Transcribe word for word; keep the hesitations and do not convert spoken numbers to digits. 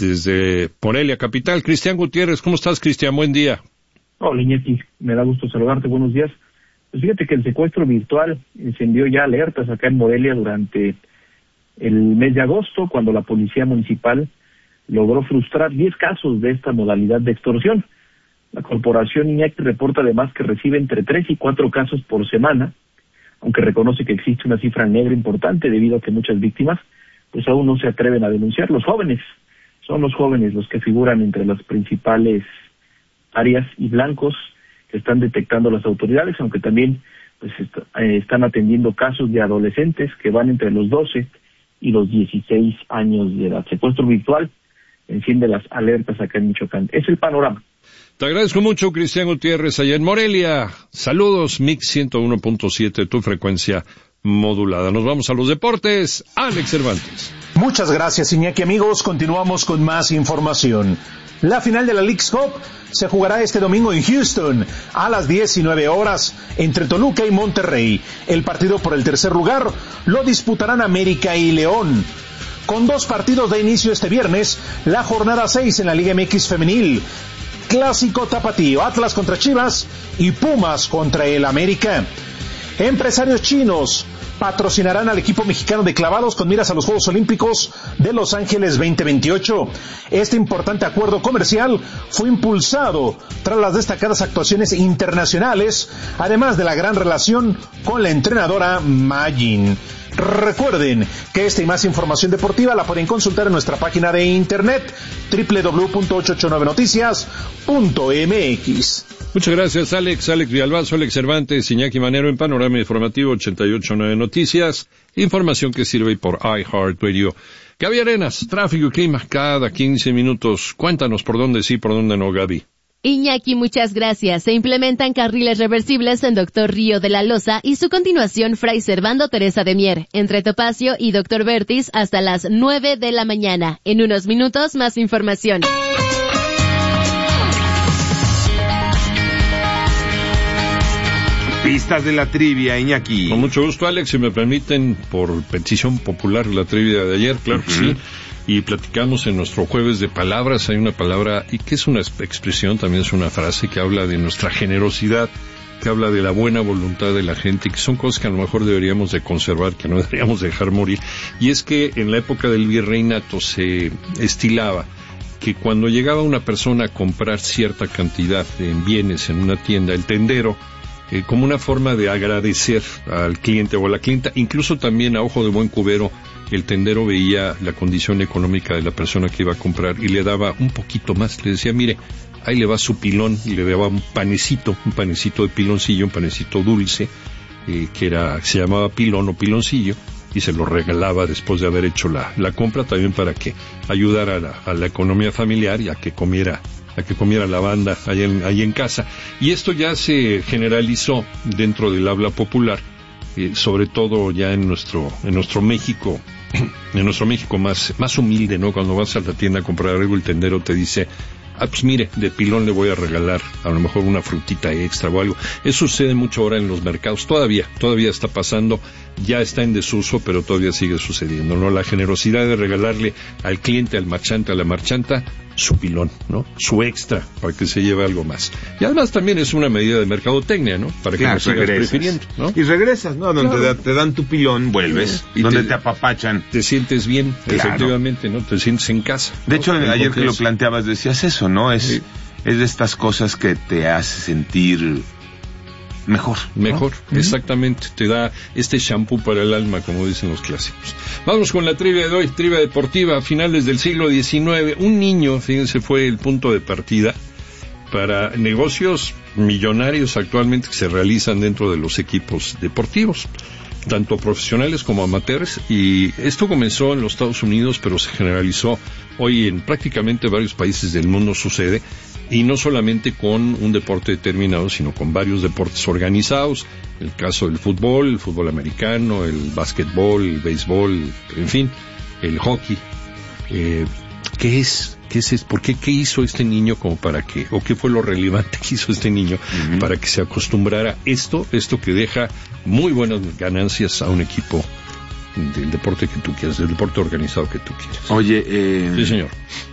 desde Morelia, capital. Cristian Gutiérrez, ¿cómo estás, Cristian? Buen día. Hola, Iñaki, me da gusto saludarte, buenos días. Pues fíjate que el secuestro virtual encendió ya alertas acá en Morelia durante el mes de agosto, cuando la policía municipal logró frustrar diez casos de esta modalidad de extorsión. La corporación Iñaki reporta además que recibe entre tres y cuatro casos por semana, aunque reconoce que existe una cifra negra importante debido a que muchas víctimas pues aún no se atreven a denunciar. Los jóvenes, son los jóvenes los que figuran entre las principales áreas y blancos que están detectando las autoridades, aunque también pues est- eh, están atendiendo casos de adolescentes que van entre los doce y los dieciséis años de edad. Secuestro virtual enciende las alertas acá en Michoacán. Es el panorama. Te agradezco mucho, Cristian Gutiérrez, allá en Morelia. Saludos, Mix ciento uno punto siete, tu frecuencia modulada. Nos vamos a los deportes. Alex Cervantes. Muchas gracias, Iñaki. Amigos, continuamos con más información. La final de la Leagues Cup se jugará este domingo en Houston a las diecinueve horas entre Toluca y Monterrey. El partido por el tercer lugar lo disputarán América y León. Con dos partidos de inicio este viernes, la jornada seis en la Liga M X femenil. Clásico tapatío, Atlas contra Chivas y Pumas contra el América. Empresarios chinos patrocinarán al equipo mexicano de clavados con miras a los Juegos Olímpicos de Los Ángeles veinte veintiocho. Este importante acuerdo comercial fue impulsado tras las destacadas actuaciones internacionales, además de la gran relación con la entrenadora Ma Jin. Recuerden que esta y más información deportiva la pueden consultar en nuestra página de internet doble u doble u doble u punto ochocientos ochenta y nueve noticias punto m x. Muchas gracias, Alex. Alex Villalbazo, Alex Cervantes, Iñaki Manero en Panorama Informativo ochenta y ocho punto nueve Noticias. Información que sirve por iHeartRadio. Gaby Arenas, tráfico y clima cada quince minutos. Cuéntanos por dónde sí, por dónde no, Gaby. Iñaki, muchas gracias. Se implementan carriles reversibles en Doctor Río de la Loza y su continuación Fray Servando Teresa de Mier, entre Topacio y Doctor Vertis hasta las nueve de la mañana. En unos minutos, más información. Pistas de la trivia, Iñaki. Con mucho gusto, Alex, si me permiten, por petición popular, la trivia de ayer, claro uh-huh. que sí. Y platicamos en nuestro jueves de palabras. Hay una palabra, y que es una expresión, también es una frase que habla de nuestra generosidad, que habla de la buena voluntad de la gente, que son cosas que a lo mejor deberíamos de conservar, que no deberíamos dejar morir. Y es que en la época del virreinato se estilaba que cuando llegaba una persona a comprar cierta cantidad de bienes en una tienda, el tendero, eh, como una forma de agradecer al cliente o a la clienta, incluso también a ojo de buen cubero, el tendero veía la condición económica de la persona que iba a comprar y le daba un poquito más. Le decía, mire, ahí le va su pilón, y le daba un panecito, un panecito de piloncillo, un panecito dulce, eh, que era, se llamaba pilón o piloncillo, y se lo regalaba después de haber hecho la, la compra, también para que ayudara a la, a la economía familiar y a que comiera, a que comiera la banda ahí en, ahí en casa. Y esto ya se generalizó dentro del habla popular, eh, sobre todo ya en nuestro, en nuestro México, en nuestro México más, más humilde, ¿no? Cuando vas a la tienda a comprar algo, el tendero te dice, ah, pues mire, de pilón le voy a regalar a lo mejor una frutita extra o algo. Eso sucede mucho ahora en los mercados, todavía, todavía está pasando, ya está en desuso, pero todavía sigue sucediendo, ¿no? La generosidad de regalarle al cliente, al marchante, a la marchanta, su pilón, ¿no? Su extra, para que se lleve algo más. Y además también es una medida de mercadotecnia, ¿no? Para que claro, lo sigas regresas. prefiriendo, ¿no? Y regresas, ¿no? Donde claro. te, te dan tu pilón, vuelves. Y donde te, te apapachan. Te sientes bien, claro. efectivamente, ¿no? Te sientes en casa. De ¿no? hecho, en ayer que lo planteabas decías eso, ¿no? Es, sí. es de estas cosas que te hace sentir mejor, ¿no? Mejor, uh-huh. exactamente. Te da este shampoo para el alma, como dicen los clásicos. Vamos con la trivia de hoy, trivia deportiva. A finales del siglo diecinueve, un niño, fíjense, fue el punto de partida para negocios millonarios actualmente que se realizan dentro de los equipos deportivos, tanto profesionales como amateurs, y esto comenzó en los Estados Unidos, pero se generalizó hoy en prácticamente varios países del mundo sucede, y no solamente con un deporte determinado, sino con varios deportes organizados, el caso del fútbol, el fútbol americano, el básquetbol, el béisbol, en fin, el hockey. Eh, ¿qué es? ¿Qué es? ¿Por qué? ¿Qué hizo este niño como para que, o qué fue lo relevante que hizo este niño uh-huh. para que se acostumbrara a esto, esto que deja muy buenas ganancias a un equipo del deporte que tú quieras, del deporte organizado que tú quieras? Oye, eh... sí, señor.